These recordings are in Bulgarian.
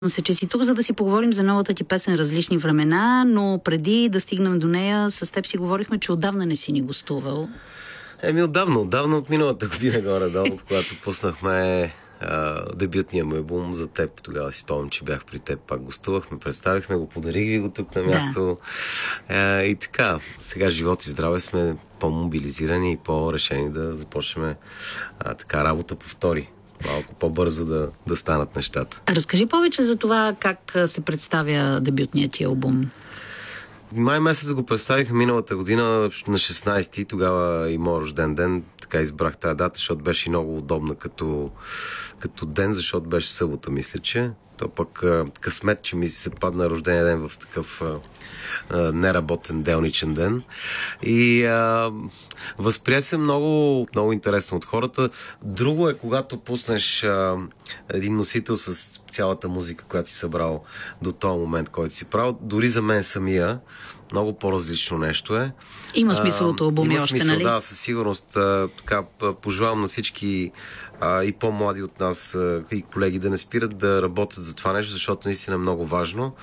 се, че си тук, за да си поговорим за новата ти песен "Различни времена", но преди да стигнем до нея, с теб си говорихме, че отдавна не си ни гостувал. Отдавна от миналата година горе-долу, когато пуснахме дебютния му албум "За теб". Тогава си спомням, че бях при теб, пак гостувахме, представихме го, подарих ви го тук на място. Да. И така, сега живот и здраве сме по-мобилизирани и по-решени да започнем така работа по втори. Малко по-бързо да станат нещата. Разкажи повече за това как се представя дебютният ти албум. Май месец го представих миналата година на 16-ти, тогава и моят рожден ден. Така избрах тази дата, защото беше много удобна като ден, защото беше събота, мисля, че. То пък късмет, че ми се падна рождения ден в такъв неработен делничен ден. И възприе се много, много интересно от хората. Друго е, когато пуснеш един носител с цялата музика, която си събрал до този момент, който си правил. Дори за мен самия много по-различно нещо е. Има смисъл от албуми още, смисъл, нали? Да, със сигурност. Така, пожелавам на всички и по-млади от нас и колеги да не спират да работят за това нещо, защото наистина е много важно.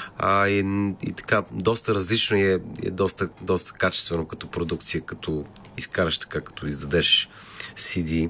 И така, доста различно и е доста качествено като продукция, като изкараш така, като издадеш CD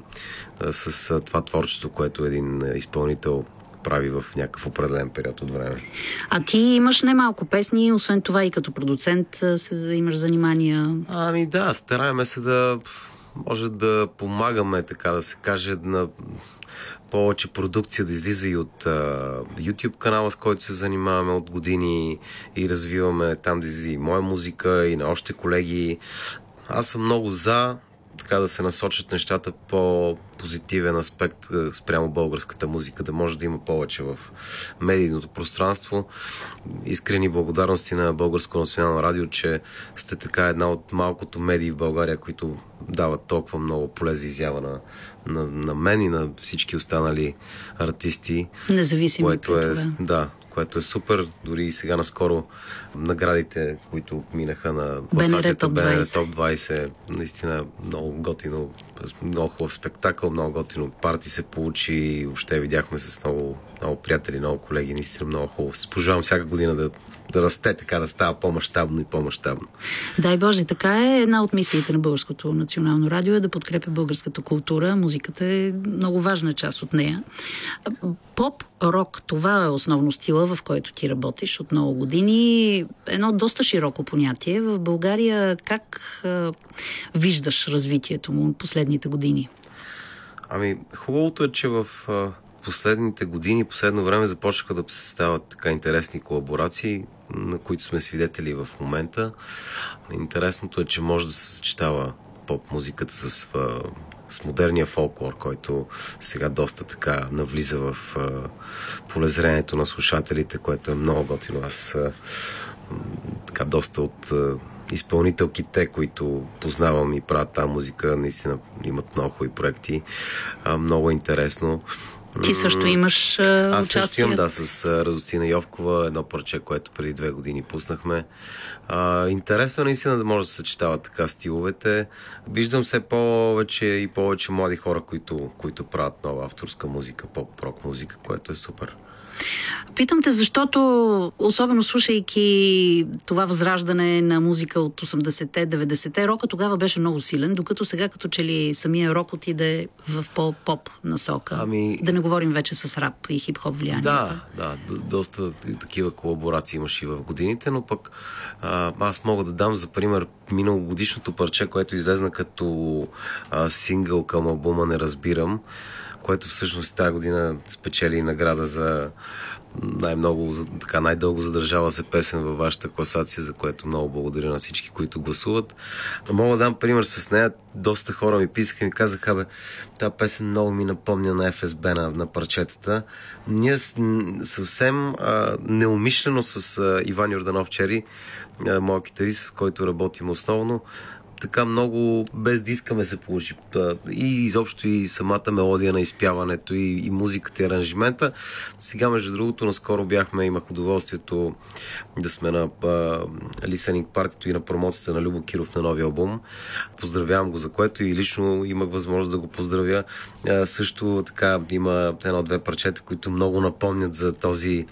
с това творчество, което един изпълнител прави в някакъв определен период от време. А ти имаш немалко песни, освен това и като продуцент имаш занимания. Да, стараеме се може да помагаме, така да се каже, на повече продукция да излиза и от YouTube канала, с който се занимаваме от години и развиваме там да излиза и моя музика, и на още колеги. Аз съм много за така да се насочат нещата по позитивен аспект спрямо българската музика, да може да има повече в медийното пространство. Искрени благодарности на Българско национално радио, че сте така една от малкото медии в България, които дават толкова много поле за изява на мен и на всички останали артисти. Независимо, което е супер. Дори и сега наскоро наградите, които минаха на класацията БНР Топ 20, наистина много готино, много хубав спектакъл, много готино парти се получи. Въобще видяхме с много приятели, много колеги, наистина много хубаво. Пожелавам всяка година да расте, така да става по-мащабно и по-мащабно. Дай Боже, така е. Една от мисиите на Българското национално радио е да подкрепя българската култура. Музиката е много важна част от нея. Поп, рок, това е основно стила, в който ти работиш от много години. Едно доста широко понятие. В България как виждаш развитието му последните години? Хубавото е, че в последните години, последно време започнаха да се стават така интересни колаборации, на които сме свидетели в момента. Интересното е, че може да се съчетава поп-музиката с модерния фолклор, който сега доста така навлиза в полезрението на слушателите, което е много готино. Аз така доста от изпълнителките, които познавам и правят тази музика, наистина имат много хубави проекти. Много интересно. Ти също имаш участие? Аз също имам, с Радостина Йовкова, едно парче, което преди 2 години пуснахме. Интересно е наистина да може да се съчетават така стиловете. Виждам все повече и повече млади хора, които правят нова авторска музика, поп-рок музика, което е супер. Питам те, защото особено слушайки това възраждане на музика от 80-те, 90-те, рока тогава беше много силен, докато сега като че ли самия рок отиде в по-поп насока. Да не говорим вече с рап и хип-хоп влиянията. Да, доста такива колаборации имаш и в годините, но пък аз мога да дам за пример миналогодишното парче, което излезна като сингъл към албума "Не разбирам", което всъщност тази година спечели награда за най-дълго задържала се песен във вашата класация, за което много благодаря на всички, които гласуват. Мога да дам пример с нея. Доста хора ми писаха и ми казаха, тази песен много ми напомня на ФСБ на парчетата. Ние съвсем неумишлено с Иван Йорданов Чери, моят китарист, с който работим основно, така много без да искаме се получи. И изобщо и самата мелодия на изпяването, и музиката, и аранжимента. Сега, между другото, наскоро имах удоволствието да сме на listening партито и на промоцията на Любо Киров на новия албум. Поздравявам го за което и лично имах възможност да го поздравя. Също така има 1-2 парчета, които много напомнят за този